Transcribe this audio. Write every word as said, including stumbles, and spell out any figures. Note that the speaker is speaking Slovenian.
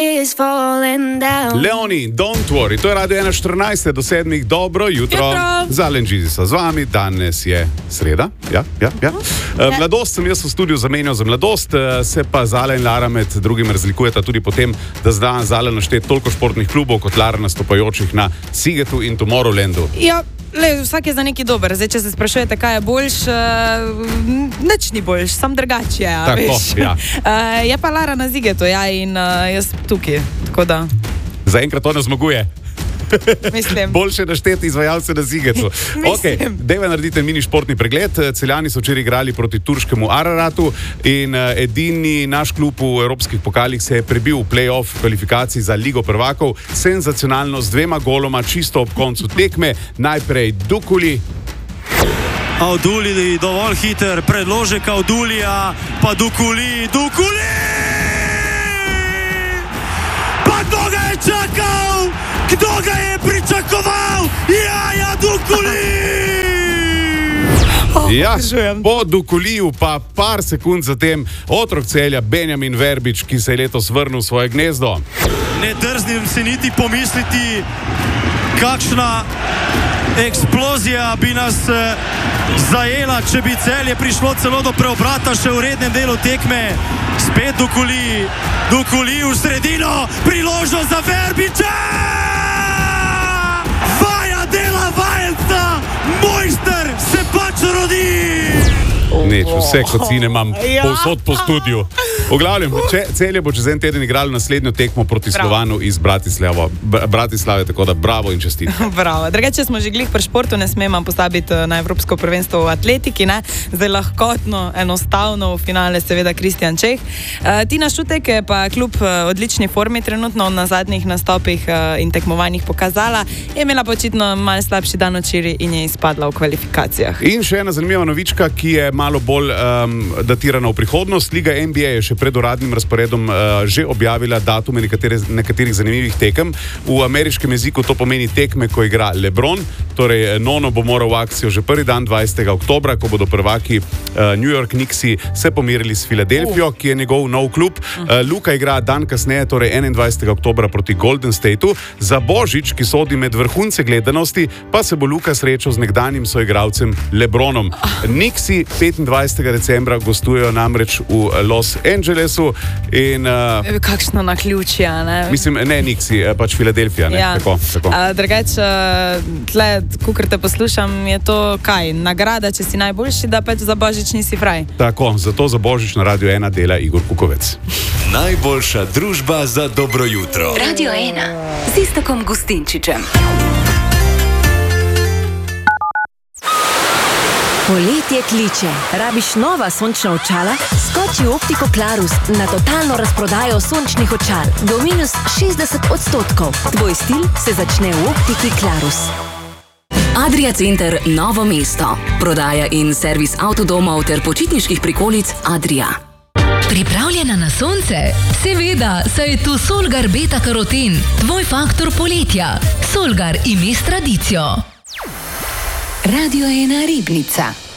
is falling down. Leoni, don't worry, to je Radio ena štirinajst do sedmih, dobro jutro. Jutro. Za Lenžizi so z vami, danes je sreda. Ja, ja, ja. Uh, mladost sem jaz v studiu zamenjal za mladost, uh, se pa Zala in Lara med drugim razlikujeta tudi po tem, da zna Zala našteti toliko športnih klubov kot Lara nastopajočih na Sigetu in Tomorrowlandu. Ja, le, vsak je za neki dober. Zdaj, če se sprašujete, kaj je boljš, uh, nič ni boljš, sam drugače je. Tako, ja. uh, je pa Lara na Zigetu, ja, in uh, jaz tukaj, tako da. Zaenkrat ona zmaguje. Mislim. Boljše našteti izvajalce na Zigetu. Okay, dejva naredite mini športni pregled. Celjani so včeraj igrali proti turškemu Araratu in edini naš klub v evropskih pokalih se je prebil v play-off kvalifikacij za Ligo prvakov. Senzacionalno z dvema goloma čisto ob koncu tekme. Najprej Dukuli. Auduli dovolj hiter, predložek Audulija, pa Dukuli, Dukuli! Pa kdo ga je čakal? Kdo ga je pričakoval? Ja, ja, Dukuli! Ja, po Dukuliju pa par sekund zatem otrok Celja Benjamin Verbič, ki se je letos vrnil v svoje gnezdo. Ne drznim se niti pomisliti, kakšna eksplozija bi nas eh, zajela, če bi Celje prišlo celo do preobrata še v rednem delu tekme. Spet Dukuli, Dukuli v sredino, priložnost za Verbiča! Vaja dela vajenca, mojster se pač rodi! Nič, vse kocine imam povsod po studiu. V glavnem, če Celje bo čez en teden igralo naslednjo tekmo proti Slovanu iz Bratislava, Bratislave, tako da bravo in čestitke. Bravo. Drugače smo že glih pri športu, ne smemo pozabiti na Evropsko prvenstvo v atletiki, ne? Zdaj lahkotno, enostavno v finale seveda Kristjan Čeh. Uh, Tina Šutek je pa kljub uh, odlični formi trenutno na zadnjih nastopih uh, in tekmovanjih pokazala, je imela počitno malo slabši dan včeraj in je izpadla v kvalifikacijah. In še ena zanimiva novička, ki je malo bolj um, datirana v prihodnost. Liga N B A je še pred uradnim razporedom uh, že objavila datume nekatere, nekaterih zanimivih tekem. V ameriškem jeziku to pomeni tekme, ko igra LeBron, torej Nono bo moral v akcijo že prvi dan dvajsetega oktobra, ko bodo prvaki uh, New York Knicksi se pomirili s Filadelfijo, uh. ki je njegov nov klub. Uh, Luka igra dan kasneje, torej enaindvajsetega oktobra proti Golden Stateu. Za Božič, ki sodi med vrhunce gledanosti, pa se bo Luka srečal z nekdanjim soigralcem LeBronom. Knicksi petindvajsetega decembra gostujejo namreč v Los Angelesu in... Uh, Kakšno naključje, ne? Mislim, ne Knicksi, pač Filadelfija, ne? Ja. Tako, tako. Uh, drugače, tle, kukor te poslušam, je to kaj? Nagrada, če si najboljši, da pač za Božič nisi fraj. Tako, zato za Božič na Radio ena dela Igor Kukovec. Najboljša družba za dobro jutro. Radio ena z Iztokom Gustinčičem. Poletje kliče. Rabiš nova sončna očala? Skoči v Optiko Klarus na totalno razprodajo sončnih očal. Do minus šestdeset odstotkov. Tvoj stil se začne v Optiki Klarus. Adria Center Novo mesto. Prodaja in servis avtodomov ter počitniških prikolic Adria. Pripravljena na sonce? Seveda, saj je tu Solgar Beta Karoten, tvoj faktor poletja. Solgar ime s tradicijo. Radio ena Ribnica.